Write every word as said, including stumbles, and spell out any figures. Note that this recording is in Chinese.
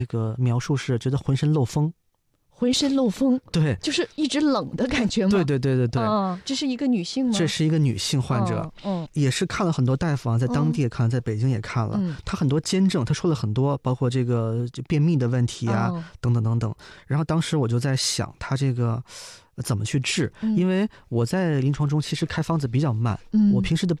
这个描述是觉得浑身漏风。 浑身漏风， 对， 就是一直冷的感觉吗？ 对对对对对、 嗯，这是一个女性吗？ 这是一个女性患者， 嗯，嗯也是看了很多大夫啊，在当地也看了，嗯、在北京也看了， 嗯、 她很多兼症，她说了很多，包括这个便秘的问题啊， 嗯、 等等等等。然后当时我就在想，她这个怎么去治、嗯？因为我在临床中其实开方子比较慢，嗯、我平时的